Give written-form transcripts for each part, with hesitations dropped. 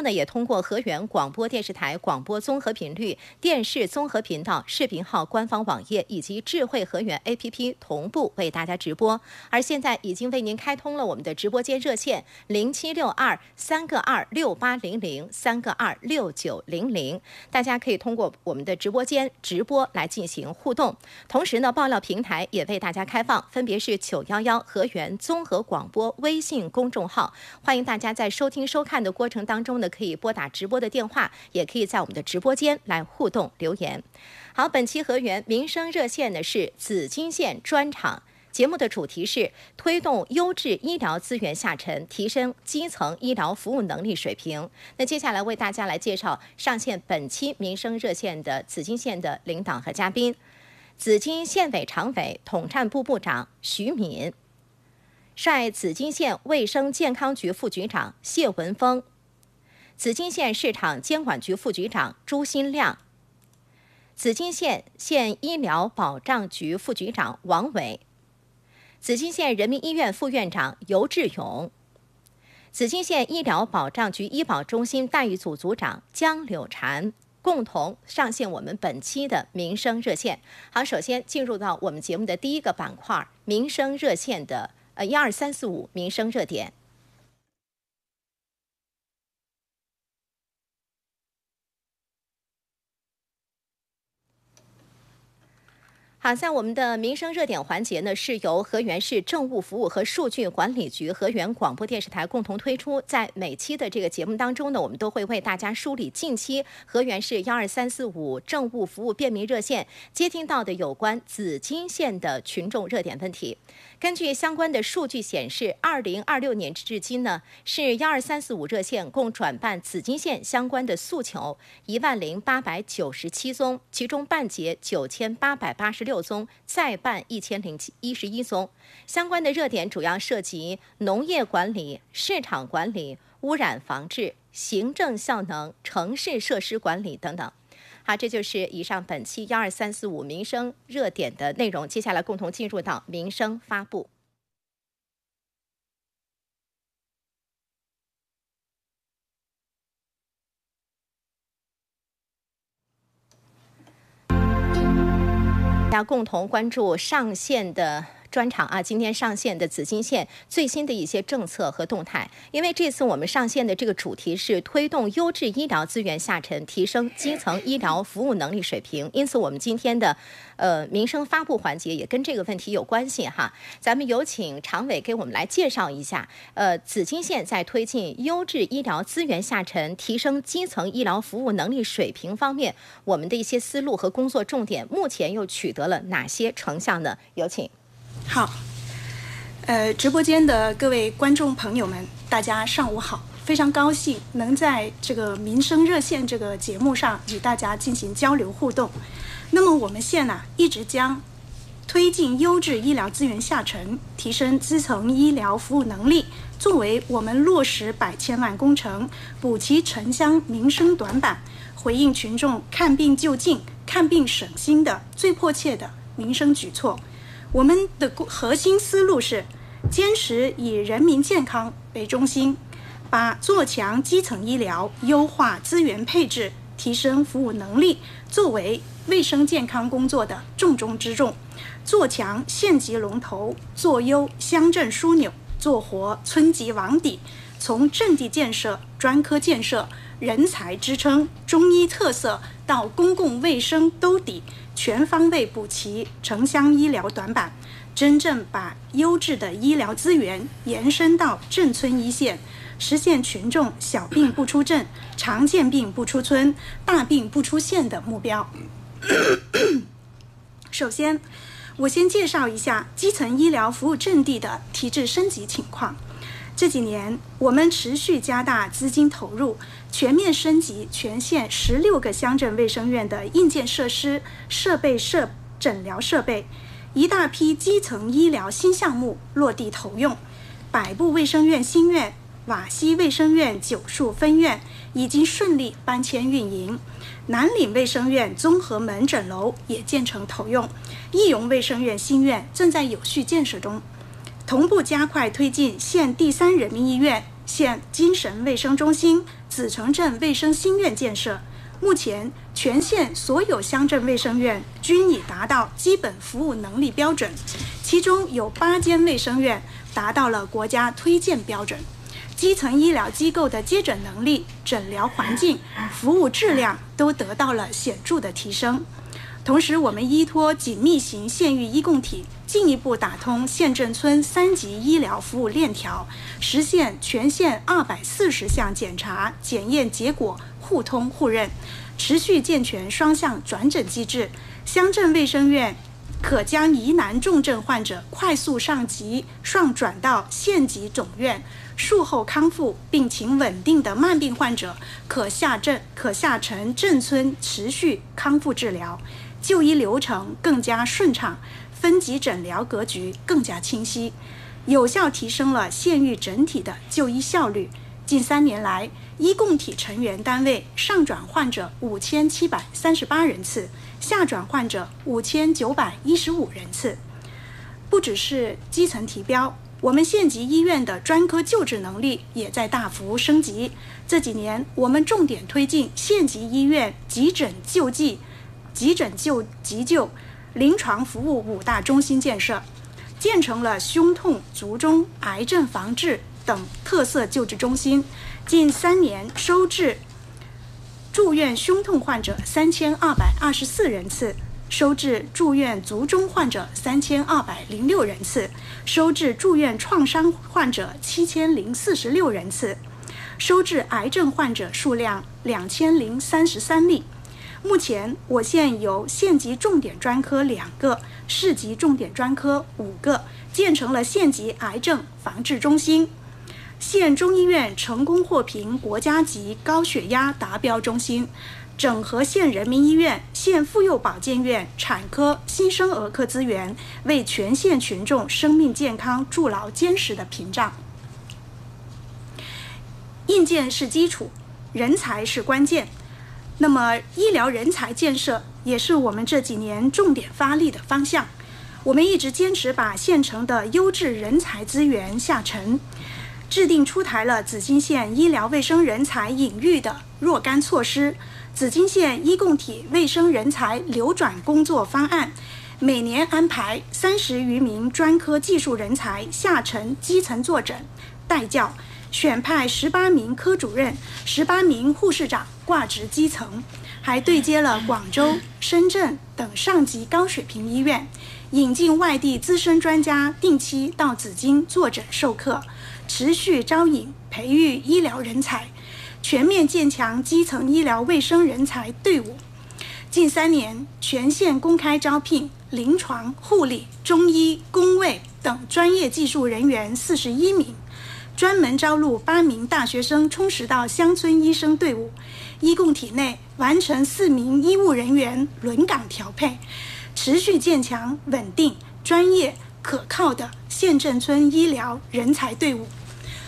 呢，也通过河源广播电视台广播综合频率、电视综合频道、视频号官方网页以及智慧河源 APP 同步为大家直播。而现在已经为您开通了我们的直播间热线0762-3个26800、3个26900，大家可以通过我们的直播间直播来进行互动。同时呢，爆料平台也为大家开放，分别是911河源综合广播微信公众号，欢迎大家在收听收看的过程当中呢，可以拨打直播的电话，也可以在我们的直播间来互动留言。好，本期河源民生热线呢是紫金线专场。节目的主题是推动优质医疗资源下沉，提升基层医疗服务能力水平。那接下来为大家来介绍上线本期民生热线的紫金线的领导和嘉宾：紫金县委常委、统战部部长徐敏，率紫金县卫生健康局副局长谢文峰，紫金县市场监管局副局长朱新亮，紫金县县医疗保障局副局长王伟，紫金县人民医院副院长尤志勇，紫金县医疗保障局医保中心待遇组组长江柳婵，共同上线我们本期的民生热线。好，首先进入到我们节目的第一个板块，民生热线的12345民生热点。好，在我们的民生热点环节呢，是由河源市政务服务和数据管理局、河源广播电视台共同推出。在每期的这个节目当中呢，我们都会为大家梳理近期河源市12345政务服务便民热线接听到的有关紫金县的群众热点问题。根据相关的数据显示，2026年至今呢，是12345热线共转办紫金县相关的诉求10897宗，其中办结9886宗，再办1011宗。相关的热点主要涉及农业管理、市场管理、污染防治、行政效能、城市设施管理等等。好，这就是以上本期12345民生热点的内容。接下来共同进入到民生发布。大家共同关注上线的专场啊，今天上线的紫金县最新的一些政策和动态。因为这次我们上线的这个主题是推动优质医疗资源下沉，提升基层医疗服务能力水平，因此我们今天的民生发布环节也跟这个问题有关系哈。咱们有请常委给我们来介绍一下，紫金县在推进优质医疗资源下沉、提升基层医疗服务能力水平方面，我们的一些思路和工作重点，目前又取得了哪些成效呢？有请。 好，直播间的各位观众朋友们，大家上午好！非常高兴能在这个民生热线这个节目上与大家进行交流互动。那么我们县呢，一直将推进优质医疗资源下沉，提升基层医疗服务能力，作为我们落实100千万工程、补齐城乡民生短板、回应群众看病就近、看病省心的最迫切的民生举措。我们的核心思路是坚持以人民健康为中心，把做强基层医疗、优化资源配置、提升服务能力作为卫生健康工作的重中之重，做强县级龙头，做优乡镇枢纽，做活村级网底，从阵地建设、专科建设、人才支撑、中医特色到公共卫生兜底，全方位补齐城乡医疗短板，真正把优质的医疗资源延伸到镇村一线，实现群众小病不出镇、常见病不出村、大病不出县的目标。首先，我先介绍一下基层医疗服务阵地的提质升级情况。这几年，我们持续加大资金投入，全面升级全县16个乡镇卫生院的硬件设施、设备、诊疗设备，一大批基层医疗新项目落地投用。百步卫生院新院、瓦西卫生院9处分院已经顺利搬迁运营，南岭卫生院综合门诊楼也建成投用，义荣卫生院新院正在有序建设中。同步加快推进县第3人民医院县精神卫生中心、子城镇卫生新院建设。目前，全县所有乡镇卫生院均已达到基本服务能力标准，其中有8间卫生院达到了国家推荐标准。基层医疗机构的接诊能力、诊疗环境、服务质量都得到了显著的提升。同时，我们依托紧密型县域医共体，进一步打通县镇村3级医疗服务链条，实现全县240项检查检验结果互通互认，持续健全双向转诊机制。乡镇卫生院可将疑难重症患者快速上级双转到县级总院，术后康复病情稳定的慢病患者可下沉镇村持续康复治疗，就医流程更加顺畅，分级诊疗格局更加清晰，有效提升了县域整体的就医效率。近3年来，医共体成员单位上转患者5738人次，下转患者5915人次。不只是基层提标，我们县级医院的专科救治能力也在大幅升级。这几年，我们重点推进县级医院急诊急救、临床服务5大中心建设，建成了胸痛、卒中、癌症防治等特色救治中心。近3年收治住院胸痛患者3224人次，收治住院卒中患者3206人次，收治住院创伤患者7046人次，收治癌症患者数量2033例。目前，我县有县级重点专科2个，市级重点专科5个，建成了县级癌症防治中心。县中医院成功获评国家级高血压达标中心，整合县人民医院、县妇幼保健院产科、新生儿科资源，为全县群众生命健康筑牢坚实的屏障。硬件是基础，人才是关键。那么，医疗人才建设也是我们这几年重点发力的方向。我们一直坚持把县城的优质人才资源下沉，制定出台了紫金县医疗卫生人才引育的若干措施，紫金县医共体卫生人才流转工作方案，每年安排30余名专科技术人才下沉基层坐诊带教，选派18名科主任、18名护士长挂职基层，还对接了广州、深圳等上级高水平医院，引进外地资深专家定期到紫金坐诊授课，持续招引培育医疗人才，全面建强基层医疗卫生人才队伍。近3年，全县公开招聘临床、护理、中医、公卫等专业技术人员41名，专门招录8名大学生充实到乡村医生队伍。医共体内完成4名医务人员轮岗调配，持续建强稳定、专业、可靠的县镇村医疗人才队伍。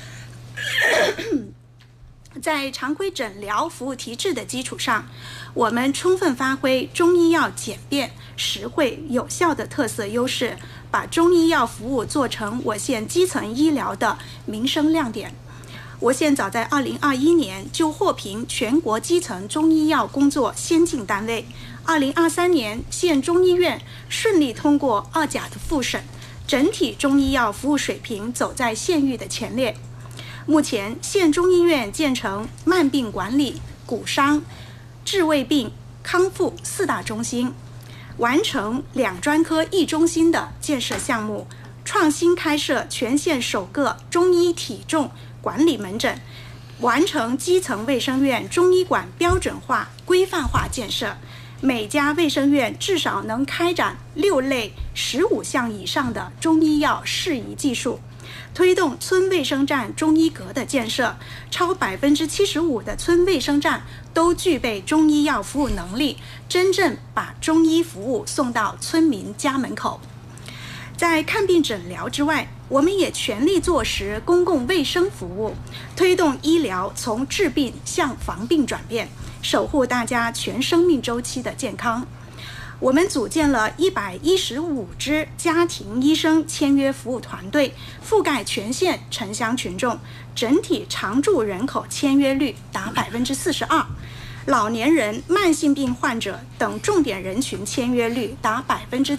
在常规诊疗服务提质的基础上，我们充分发挥中医药简便、实惠、有效的特色优势，把中医药服务做成我县基层医疗的民生亮点。我县早在2021年就获评全国基层中医药工作先进单位，2023年县中医院顺利通过2甲的复审，整体中医药服务水平走在县域的前列。目前，县中医院建成慢病管理、骨伤、治胃病、康复4大中心，完成2专科1中心的建设项目，创新开设全县首个中医体重管理门诊，完成基层卫生院中医馆标准化、规范化建设，每家卫生院至少能开展6类15项以上的中医药适宜技术，推动村卫生站中医阁的建设，超75%的村卫生站都具备中医药服务能力，真正把中医服务送到村民家门口。在看病诊疗之外，我们也全力做实公共卫生服务，推动医疗从治病向防病转变，守护大家全生命周期的健康。 我们组建了115支家庭医生签约服务团队，覆盖全县城乡群众，整体常住人口签约率达42%，老年人、慢性病患者等重点人群签约率达